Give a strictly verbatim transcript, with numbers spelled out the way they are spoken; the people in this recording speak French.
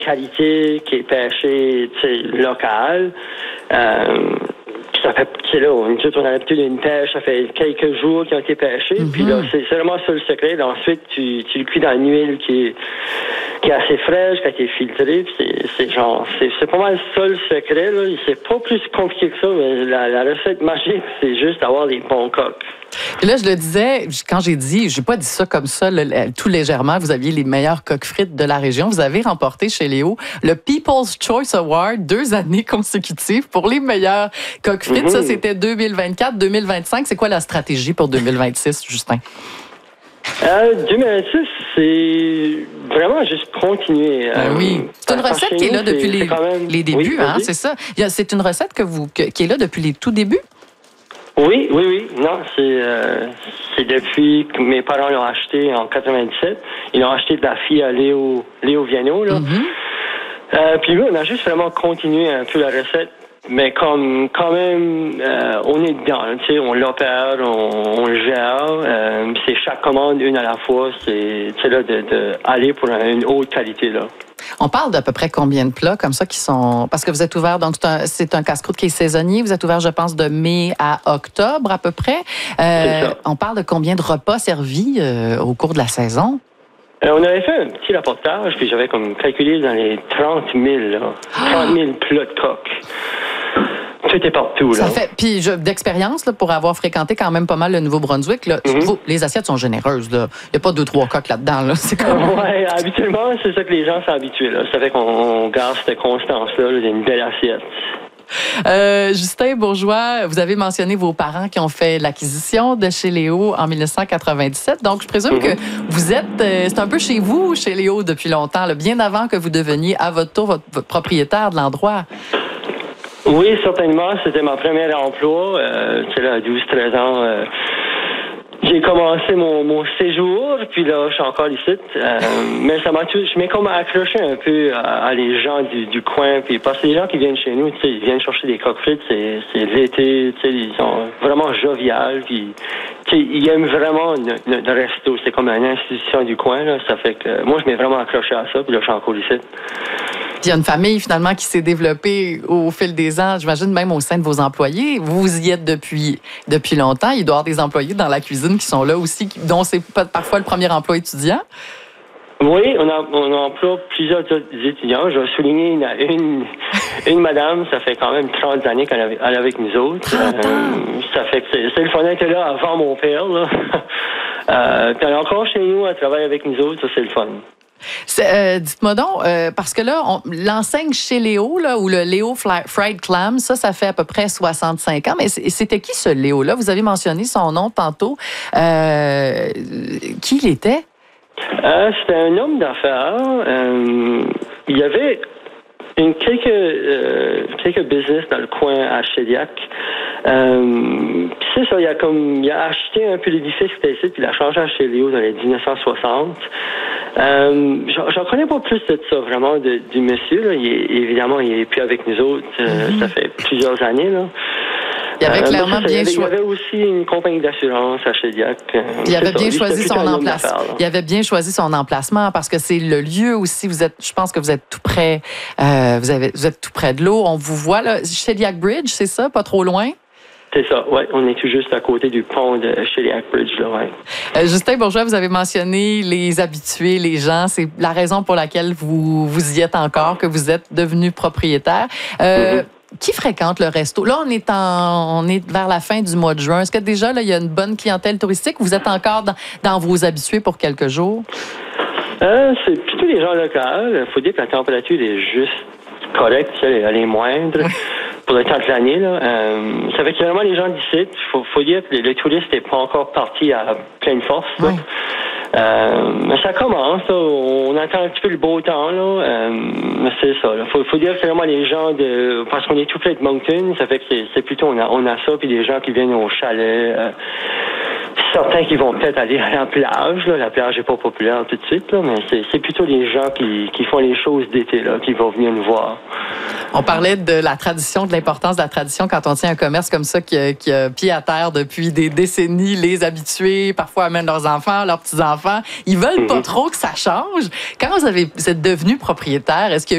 qualité qui est pêché, tu sais, local. Euh, ça fait, tu sais, là, on, on a l'habitude d'une pêche, ça fait quelques jours qu'ils ont été pêchés, mm-hmm. puis là, c'est vraiment ça le secret. Là, ensuite, tu, tu le cuis dans une huile qui est, qui est assez fraîche, qui a été filtrée, puis c'est, c'est genre, c'est, c'est pas mal ça le secret, là. C'est pas plus compliqué que ça, mais la, la recette magique, c'est juste d'avoir des bons coques. Et là, je le disais, quand j'ai dit, j'ai pas dit ça comme ça, le, tout légèrement, vous aviez les meilleures coques frites de la région. Vous avez remporté chez Léo le People's Choice Award deux années consécutives pour les meilleures coques frites. Mm-hmm. Ça, c'était deux mille vingt-quatre, deux mille vingt-cinq. C'est quoi la stratégie pour deux mille vingt-six, Justin? Euh, deux mille vingt-six, c'est vraiment juste continuer. Euh, ben oui. C'est une recette qui est là depuis les, même... les débuts, oui, hein, c'est ça. C'est une recette que vous, que, qui est là depuis les tout débuts? Oui, oui, oui. Non, c'est euh, c'est depuis que mes parents l'ont acheté en quatre-vingt-dix-sept. Ils l'ont acheté de la fille à Léo, Léo Viano, là. Mm-hmm. Euh, puis oui, on a juste vraiment continué un peu la recette. Mais comme quand même, euh, on est dedans, tu sais, on l'opère, on, on le gère. Euh, c'est chaque commande une à la fois. C'est, tu sais, là, de, de aller pour une haute qualité, là. On parle d'à peu près combien de plats comme ça qui sont... Parce que vous êtes ouvert, donc c'est un, c'est un casse-croûte qui est saisonnier. Vous êtes ouvert, je pense, de mai à octobre à peu près. Euh, on parle de combien de repas servis euh, au cours de la saison? Alors, on avait fait un petit rapportage, puis j'avais comme calculé dans les trente mille, là. trente mille plats de coque. Tout est partout, là. Ça fait, puis je, d'expérience, là, pour avoir fréquenté quand même pas mal le Nouveau-Brunswick, là, mm-hmm. vous, les assiettes sont généreuses, là. Il n'y a pas deux, trois coques là-dedans, là. C'est comme... Ouais, habituellement, c'est ça que les gens sont habitués, là. Ça fait qu'on garde cette constance-là, là, d'une belle assiette. Euh, Justin Bourgeois, vous avez mentionné vos parents qui ont fait l'acquisition de chez Léo en dix-neuf cent quatre-vingt-dix-sept. Donc, je présume mm-hmm. que vous êtes, euh, c'est un peu chez vous, chez Léo, depuis longtemps, là, bien avant que vous deveniez à votre tour votre, votre propriétaire de l'endroit. Oui, certainement. C'était mon premier emploi. Euh, tu sais, là, à douze treize ans, euh, j'ai commencé mon, mon séjour, puis là, je suis encore ici. Euh, mais ça m'a tout, je m'ai comme accroché un peu à, à les gens du, du coin, puis parce que les gens qui viennent chez nous, tu sais, ils viennent chercher des coques frites, c'est, c'est l'été, tu sais, ils sont vraiment joviales, puis tu sais, ils aiment vraiment notre, notre resto. C'est comme une institution du coin, là. Ça fait que moi, je m'ai vraiment accroché à ça, puis là, je suis encore ici. Puis il y a une famille, finalement, qui s'est développée au fil des ans, j'imagine même au sein de vos employés. Vous y êtes depuis, depuis longtemps. Il doit y avoir des employés dans la cuisine qui sont là aussi, dont c'est parfois le premier emploi étudiant. Oui, on, a, on emploie plusieurs étudiants. Je vais souligner une, une, une madame, ça fait quand même trente années qu'elle est avec nous autres. Euh, ça fait que c'est, c'est le fun d'être là avant mon père, là. euh, puis elle est encore chez nous, elle travaille avec nous autres, ça c'est le fun. Euh, dites-moi donc, euh, parce que là, on, l'enseigne chez Léo, là, ou le Léo Fried Clam, ça, ça fait à peu près soixante-cinq ans. Mais c'était qui ce Léo-là? Vous avez mentionné son nom tantôt. Euh, qui il était? Euh, c'était un homme d'affaires. Euh, il y avait une, quelques, euh, quelques business dans le coin à Shediac. Euh, puis c'est ça, il a, comme, il a acheté un peu l'édifice qui était ici, puis il a changé à chez Léo dans les dix-neuf cent soixante. Euh, j'en connais pas plus de ça, vraiment, de, du monsieur. Là. Il est, évidemment, il est plus avec nous autres. Euh, mm-hmm. Ça fait plusieurs années, là. Il avait clairement euh, bien choisi. Il y avait aussi une compagnie d'assurance à Shediac. Il avait bien choisi son emplacement. Il avait bien choisi son emplacement parce que c'est le lieu aussi. Vous êtes, je pense que vous êtes tout près. Euh, vous avez, vous êtes tout près de l'eau. On vous voit là, Shediac Bridge, c'est ça, pas trop loin. C'est ça, oui. On est tout juste à côté du pont de Shediac Bridge, là, ouais. Euh, Justin Bourgeois, vous avez mentionné les habitués, les gens. C'est la raison pour laquelle vous, vous y êtes encore, que vous êtes devenu propriétaire. Euh, mm-hmm. Qui fréquente le resto? Là, on est en, on est vers la fin du mois de juin. Est-ce que déjà, là, il y a une bonne clientèle touristique? Vous êtes encore dans, dans vos habitués pour quelques jours? Euh, c'est plutôt les gens locaux. Il faut dire que la température est juste correcte, elle est moindre. Oui. Pour le temps de l'année, là. Euh, ça fait que vraiment les gens d'ici, il faut, faut dire que le, le touriste n'est pas encore parti à pleine force. Oui. Euh, mais ça commence, là. On attend un petit peu le beau temps, là. Euh, mais c'est ça. Il faut, faut dire que c'est vraiment les gens de. Parce qu'on est tout près de Moncton, ça fait que c'est, c'est plutôt on a, on a ça, puis des gens qui viennent au chalet. Euh, certains qui vont peut-être aller à la plage, là. La plage n'est pas populaire tout de suite, là, mais c'est, c'est plutôt les gens qui, qui font les choses d'été, là, qui vont venir nous voir. On parlait de la tradition, de l'importance de la tradition quand on tient un commerce comme ça qui a, qui a pied à terre depuis des décennies. Les habitués, parfois, amènent leurs enfants, leurs petits-enfants. Ils veulent mm-hmm. pas trop que ça change. Quand vous, avez, vous êtes devenu propriétaire, est-ce qu'il y a